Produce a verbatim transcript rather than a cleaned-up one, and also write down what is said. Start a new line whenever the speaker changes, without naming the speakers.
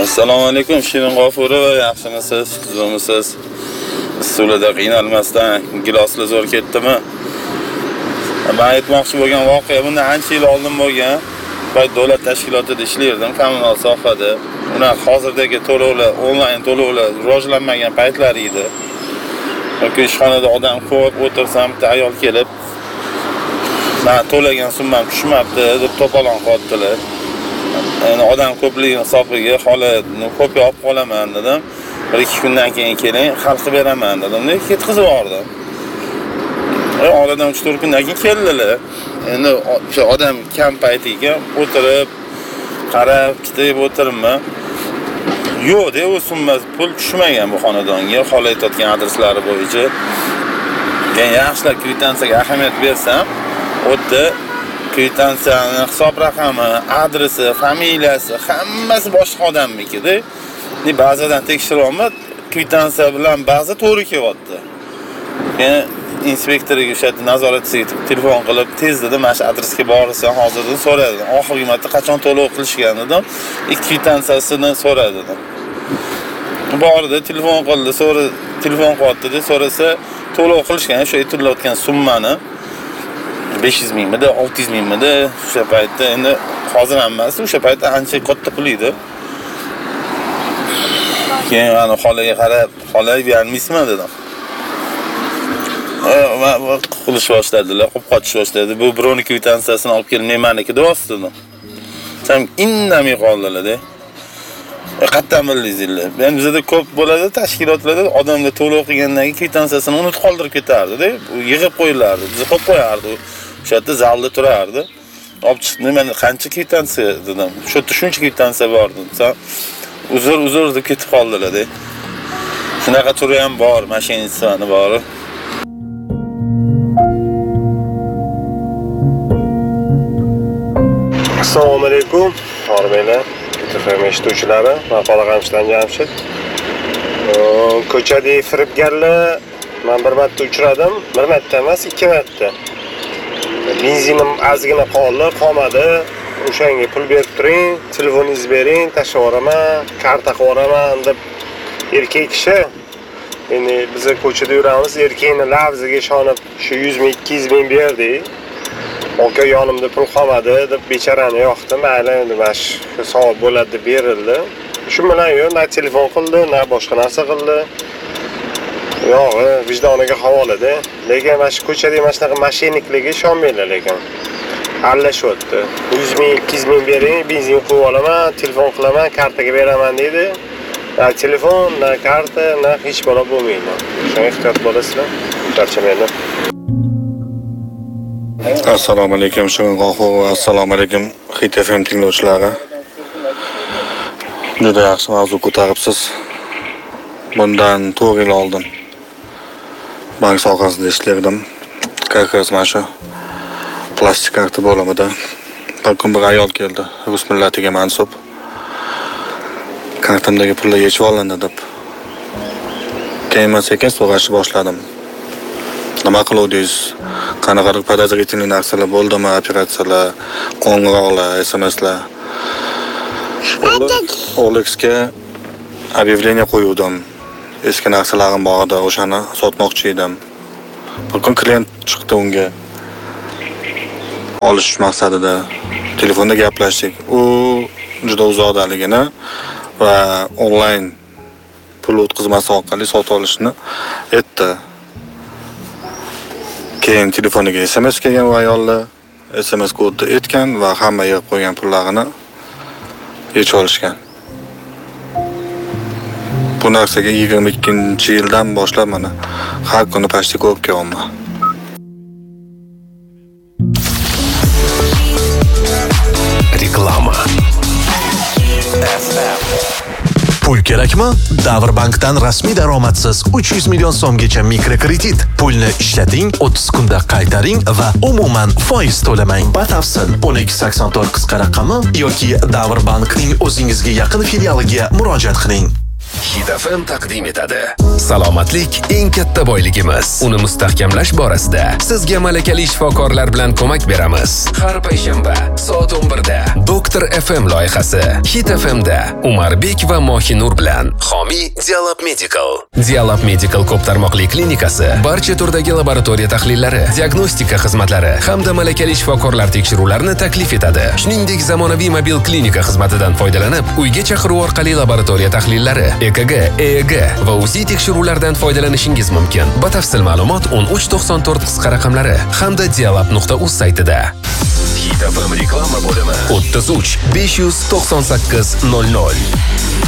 Assalomu alaykum, Shirin G'ofurova, yaxshimisiz? Zo'misiz? Suvlarda qiynalmasdan giloslar zo'r ketdimi? Men aytmoqchi bo'lgan voqea bundan ancha yil oldin bo'lgan. Boy davlat tashkilotida ishlardim, kommunal sohada. Ular hozirdagi to'lovlar, onlayn to'lovlar rivojlanmagan paytlar edi. Yoki ishxonada odam ko'p o'tirsam, bitta ayol kelib, "Men to'lagan summam tushmabdi" deb to'polon qotdilar. Yani odam ko'pligi hisobiga holatni kopiya olib qolaman dedim. bir ikki kundan keyin keling, hal qilib beraman dedim. Ketkizib yubordim. E, oradan uch to'rt kundan keyin keldilar. Endi o'sha odam kam paytiga o'tirib, qarab, kitib o'tiribman. Yo'q, de u summa pul tushmagan bu xonadonga, xolayotgan adreslari bo'yicha. Men yaxshilab kvitansiyaga ahamiyat bersam, o'tda kvitansiyaning hisob raqami, adresi, familiyasi, hammasi boshqa odamnikida. Ni ba'zidan tekshiryapman, kvitansiya bilan ba'zi to'g'ri kelyapti. Men inspektorga o'sha nazoratchiga telefon qilib, tez dedim, mana shu adresga borsan hozirdan so'radim. Oxirgi marta qachon to'lov qilishgan dedim. Ikki kvitansiyasini so'radim. Bordi, telefon qildi, so'ra, telefon qildi, so'rasa, to'lov qilishgan, o'sha aytilayotgan summani besh yuz mingmidi, olti yuz mingmidi, o'sha paytda endi hozir hammasi o'sha paytda ancha katta pul edi. Keyin ana xolaga qarab, "Xolay bermaysizmi?" dedim. Va qilish boshladilar, qo'p qotish boshladi. Bu birovning kvitansiyasini olib kelib, "Men meniki" deb ostdim. Sam indamay qoldilar-da. Qattan bildingizlar. Men bizda ko'p bo'ladi, tashkilotlarda odamga to'lov qilgandan keyin kvitansiyasini unutib qoldirib ketardi-da. Yig'ib qo'yilardi. Biz qo'yib qo'yardi. O'sha yerda zalda turardi. Olib chiqdim, men qancha kvitansiya dedim. Shu yerda shuncha kvitansiya bor dedim. Uzr, uzr deb ketib qoldilar-da. Shunaqa turi ham bor, mashinasini bor.
Assalomu alaykum. Hormaylar, T F M eshituvchilari, men Qolag'amishdan Jamshid. Ko'chada firibgarlar men bir marta uchradim, bir marta emas, ikki marta. Benzinim ozgina qoldi, qolmadi. O'shanga pul berib turing, telefoningizni bering, tashlab yuboraman, karta qilib yuboraman deb erkak kishi. Endi biz ko'chada yuramiz, erkakning lafziga ishonib shu yuz ming, ikki yuz ming berdi. Aka yonimda pul qolmadi deb bechorani yoqdi. Mayli, endi mash savob bo'ladi deb berildi. Shu bilan yo'q, na telefon qildi, na boshqa narsa qildi. Yo'q, vijdoniga havolada. Lekin mana shu ko'chada mana shunaqa mashinniklarga ishonmaylar lekin. Aralashibdi. yuz ming, ikki yuz ming bering, benzin qo'yib olaman, telefon qilaman, kartaga beraman dedi. Na telefon, na karta, na hech balo bo'lmaydi. Shunga ehtiyot bo'lasizlar. Charchamaylar.
Assalomu alaykum, Shirin G'ofurova. Assalomu alaykum, T F M tinglovchilari. Juda yaxshi mavzu ko'taribsiz. Bundan to'rt yil oldin bank sohasida ishlardim. Qarqas mana shu plastik karta bo'limida bir kun bir ayol keldi, rus millatiga mansub. Kartamdagi pullar yechib olindi deb. Keyin men sekin so'rashni boshladim. Nima qiluvdingiz? Qanaqadir podozrительный narsalar bo'ldimi? Operatsiyalar, qo'ng'iroqlar, S M Slar. O L X ga объявление qo'yuvdim. Eski narsalarim bor edi, o'shani sotmoqchi edim. Bir kun klient chiqdi unga. Olish maqsadida telefonda gaplashdik. U juda uzoqdaligini va onlayn pul o'tkazmasi orqali sotib olishni aytdi. Keyin telefoniga S M S kelgan va ayollar S M S kodni aytgan va hamma yig'ib qo'ygan pullarini yechib olishgan. Bu narsaga yigirma ikkinchi yildan boshlab mana har kuni pashti ko'rib kelyapman.
Reklama. Pul kerakmi? Davrbankdan rasmiy daromadsiz uch yuz million so'mgacha mikrokredit. Pulni ishlating, o'ttiz kunda qaytaring va umuman foiz to'lamang. Batafsil o'n ikki sakson to'rt qisqa raqami yoki Davrbankning o'zingizga yaqin filialiga murojaat qiling.
Hit F M taqdim etadi. Salomatlik eng katta boyligimiz. Uni mustahkamlash borasida sizga malakali shifokorlar bilan ko'mak beramiz. Har payshanba soat o'n birda Doktor F M loyihasi Hit F M da Umarbek va Mohinur bilan. Xomiy Dialab Medical. Dialab Medical ko'p tarmoqli klinikasi barcha turdagi laboratoriya tahlillari, diagnostika xizmatlari hamda malakali shifokorlar tekshiruvlarini taklif etadi. Shuningdek, zamonaviy mobil klinika xizmatidan foydalanib, uyga chaqiruv orqali laboratoriya tahlillari, E K G, E E G va U Z I tekshiruvlardan foydalanishingiz mumkin. Batafsil ma'lumot o'n uch to'qson to'rt qisqa raqamlari hamda dialab nuqta uz saytida. Hit F M reklama bo'limi o'ttiz uch besh yuz to'qson sakkiz nol nol.